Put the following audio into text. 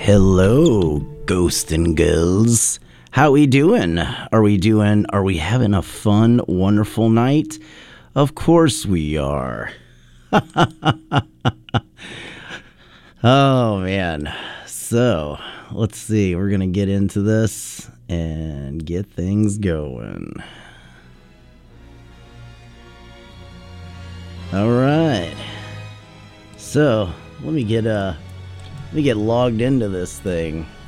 Hello, ghosts and girls. How we doing? Are we having a fun, wonderful night? Of course we are. Oh, man. So, let's see. We're going to get into this and get things going. All right. So, let me get logged into this thing.